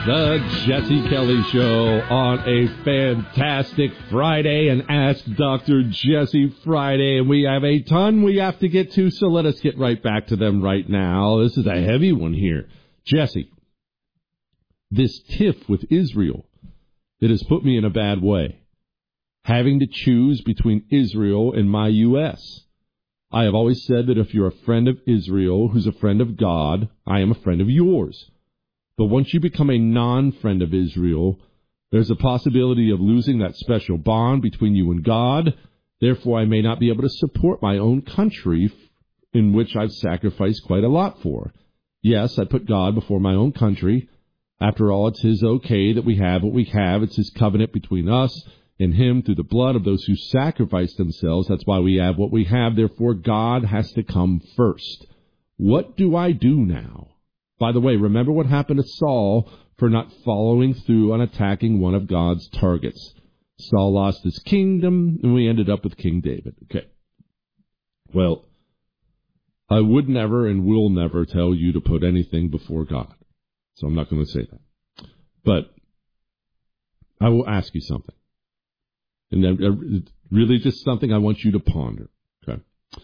The Jesse Kelly Show on a fantastic Friday, and Ask Dr. Jesse Friday. And we have a ton we have to get to, so let us get right back to them right now. This is a heavy one here. Jesse, this tiff with Israel, it has put me in a bad way. Having to choose between Israel and my U.S. I have always said that if you're a friend of Israel who's a friend of God, I am a friend of yours. But once you become a non-friend of Israel, there's a possibility of losing that special bond between you and God. Therefore, I may not be able to support my own country, in which I've sacrificed quite a lot for. Yes, I put God before my own country. After all, it's His okay that we have what we have. It's His covenant between us and Him through the blood of those who sacrifice themselves. That's why we have what we have. Therefore, God has to come first. What do I do now? By the way, remember what happened to Saul for not following through on attacking one of God's targets. Saul lost his kingdom, and we ended up with King David. Okay. Well, I would never and will never tell you to put anything before God. So I'm not going to say that. But I will ask you something. And then really just something I want you to ponder. Okay.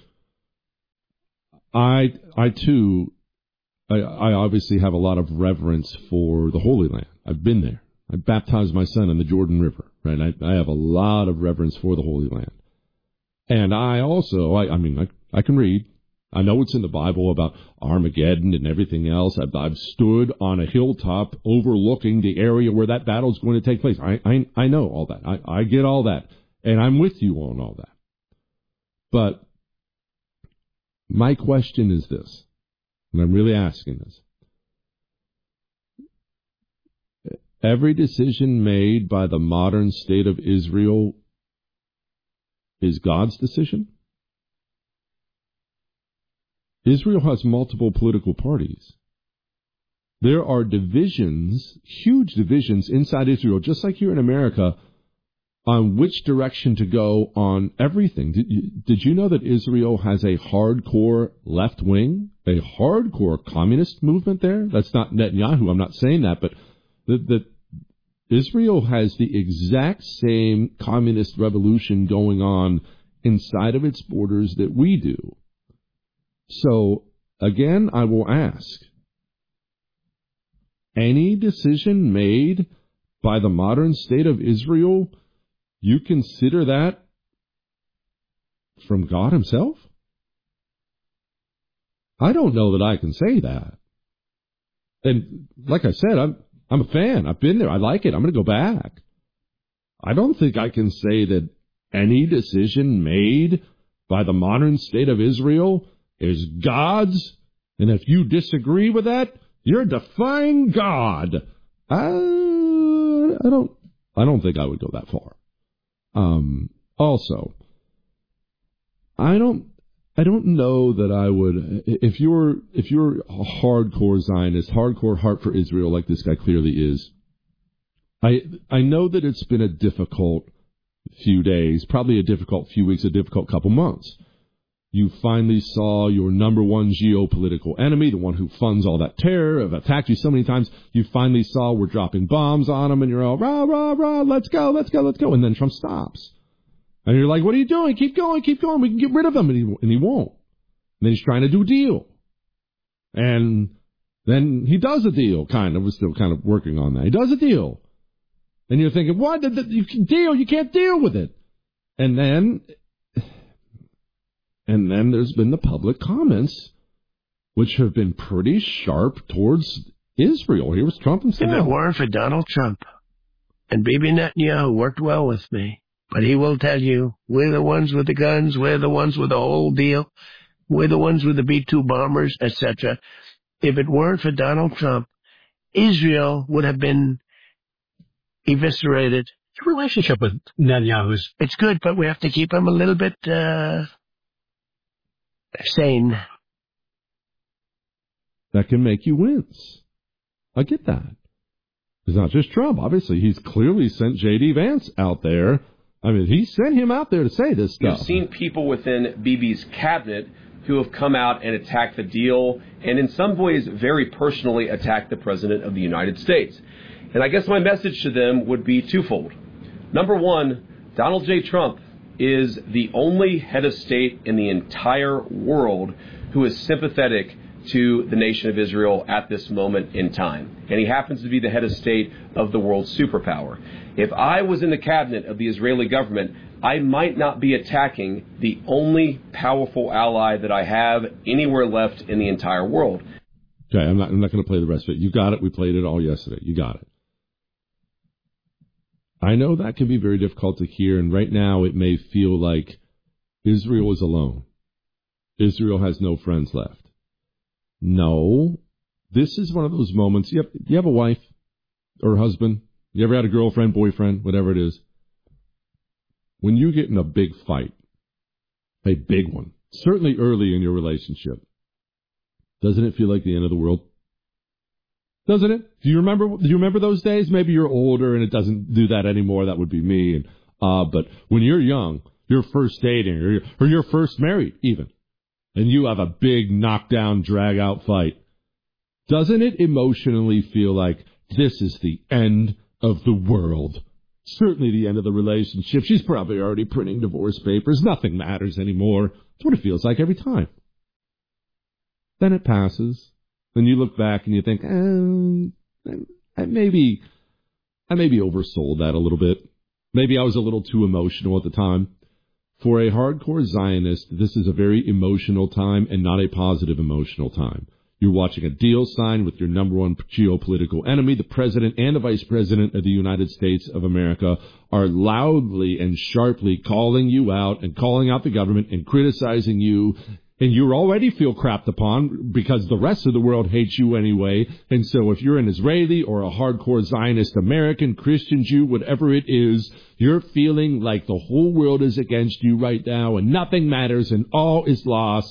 I too... I obviously have a lot of reverence for the Holy Land. I've been there. I baptized my son in the Jordan River, right? I have a lot of reverence for the Holy Land. And I also, I can read. I know it's in the Bible about Armageddon and everything else. I've stood on a hilltop overlooking the area where that battle is going to take place. I know all that. I get all that. And I'm with you on all that. But my question is this. And I'm really asking this. Every decision made by the modern state of Israel is God's decision? Israel has multiple political parties. There are divisions, huge divisions inside Israel, just like here in America, on which direction to go on everything. Did you know that Israel has a hardcore left wing, a hardcore communist movement there? That's not Netanyahu. I'm not saying that, but that Israel has the exact same communist revolution going on inside of its borders that we do. So, again, I will ask, any decision made by the modern state of Israel, you consider that from God Himself? I don't know that I can say that. And like I said, I'm a fan. I've been there. I like it. I'm going to go back. I don't think I can say that any decision made by the modern state of Israel is God's. And if you disagree with that, you're defying God. I don't think I would go that far. Also, I don't know that I would, if you're a hardcore Zionist, hardcore heart for Israel, like this guy clearly is, I know that it's been a difficult few days, probably a difficult few weeks, a difficult couple months. You finally saw your number one geopolitical enemy, the one who funds all that terror, have attacked you so many times. You finally saw we're dropping bombs on them, and you're all, rah, rah, rah, let's go. And then Trump stops. And you're like, what are you doing? Keep going. We can get rid of them. And he won't. And then he's trying to do a deal. And then he does a deal, kind of. We're still kind of working on that. He does a deal. And you're thinking, what? You can deal. You can't deal with it. And then there's been the public comments, which have been pretty sharp towards Israel. Here was Trump himself. If it weren't for Donald Trump and Bibi Netanyahu worked well with me, but he will tell you, we're the ones with the guns, we're the ones with the whole deal, we're the ones with the B-2 bombers, etc. If it weren't for Donald Trump, Israel would have been eviscerated. Your relationship with Netanyahu's... It's good, but we have to keep him a little bit sane. That can make you wince. I get that. It's not just Trump. Obviously, he's clearly sent J.D. Vance out there. I mean, he sent him out there to say this stuff. You've seen people within Bibi's cabinet who have come out and attacked the deal and in some ways very personally attacked the President of the United States. And I guess my message to them would be twofold. Number one, Donald J. Trump is the only head of state in the entire world who is sympathetic to the nation of Israel at this moment in time. And he happens to be the head of state of the world superpower. If I was in the cabinet of the Israeli government, I might not be attacking the only powerful ally that I have anywhere left in the entire world. Okay, I'm not going to play the rest of it. You got it. We played it all yesterday. You got it. I know that can be very difficult to hear, and right now it may feel like Israel is alone. Israel has no friends left. No, this is one of those moments. You have a wife or husband. You ever had a girlfriend, boyfriend, whatever it is? When you get in a big fight, a big one, certainly early in your relationship, doesn't it feel like the end of the world? Doesn't it? Do you remember those days? Maybe you're older and it doesn't do that anymore. That would be me. But when you're young, you're first dating or you're first married even, and you have a big knockdown, drag-out fight, doesn't it emotionally feel like this is the end of the world? Certainly the end of the relationship. She's probably already printing divorce papers. Nothing matters anymore. That's what it feels like every time. Then it passes. Then you look back and you think, I maybe oversold that a little bit. Maybe I was a little too emotional at the time. For a hardcore Zionist, this is a very emotional time and not a positive emotional time. You're watching a deal signed with your number one geopolitical enemy. The president and the vice president of the United States of America are loudly and sharply calling you out and calling out the government and criticizing you. And you already feel crapped upon because the rest of the world hates you anyway. And so if you're an Israeli or a hardcore Zionist American, Christian Jew, whatever it is, you're feeling like the whole world is against you right now and nothing matters and all is lost.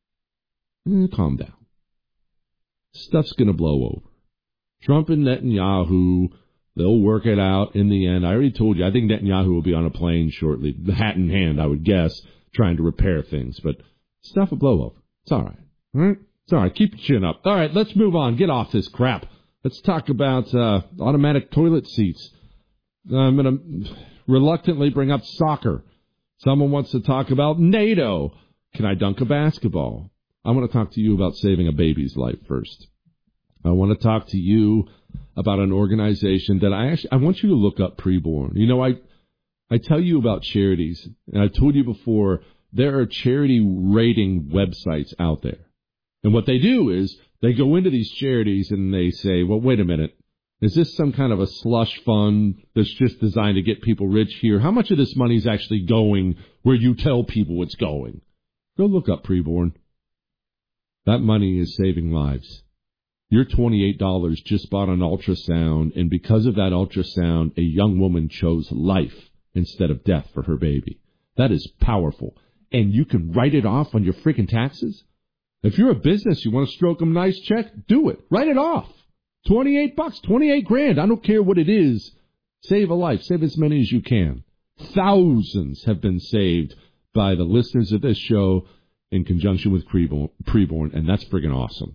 Calm down. Stuff's going to blow over. Trump and Netanyahu, they'll work it out in the end. I already told you, I think Netanyahu will be on a plane shortly, the hat in hand, I would guess, trying to repair things. But stuff will blow over. It's all right. All right? It's all right. Keep your chin up. All right, let's move on. Get off this crap. Let's talk about automatic toilet seats. I'm going to reluctantly bring up soccer. Someone wants to talk about NATO. Can I dunk a basketball? I want to talk to you about saving a baby's life first. I want to talk to you about an organization that I want you to look up, Preborn. You know, I tell you about charities, and I told you before, there are charity rating websites out there. And what they do is they go into these charities and they say, well, wait a minute. Is this some kind of a slush fund that's just designed to get people rich here? How much of this money is actually going where you tell people it's going? Go look up Preborn. That money is saving lives. Your $28 just bought an ultrasound, and because of that ultrasound, a young woman chose life instead of death for her baby. That is powerful. And you can write it off on your freaking taxes? If you're a business, you want to stroke them a nice check, do it. Write it off. $28, $28,000. I don't care what it is. Save a life. Save as many as you can. Thousands have been saved by the listeners of this show in conjunction with Preborn, and that's friggin' awesome.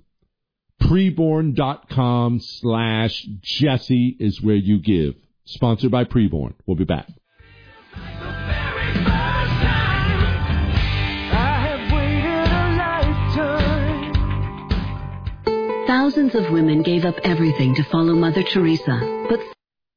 Preborn.com/Jesse is where you give. Sponsored by Preborn. We'll be back. Thousands of women gave up everything to follow Mother Teresa, but